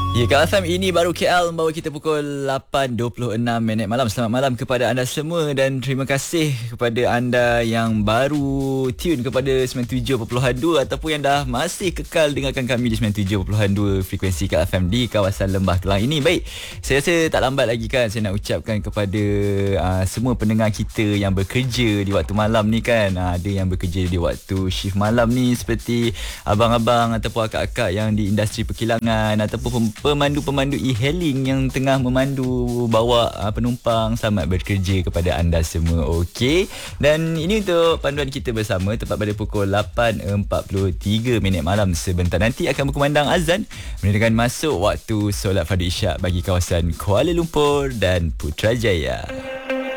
Ya, Kak FM ini baru KL membawa kita pukul 8.26 malam. Selamat malam kepada anda semua dan terima kasih kepada anda yang baru tune kepada 97.2 ataupun yang dah masih kekal dengarkan kami di 97.2 frekuensi Kak FM di kawasan Lembah Kelang ini. Baik, saya rasa tak lambat lagi kan saya nak ucapkan kepada semua pendengar kita yang bekerja di waktu malam ni kan. Ada yang bekerja di waktu shift malam ni seperti abang-abang ataupun akak-akak yang di industri perkilangan ataupun pemandu-pemandu e-hailing yang tengah memandu bawa penumpang. Selamat bekerja kepada anda semua. Okey. Dan ini untuk panduan kita bersama tepat pada pukul 8.43 malam. Sebentar nanti akan berkumandang azan menandakan masuk waktu solat fardu isyak bagi kawasan Kuala Lumpur dan Putrajaya.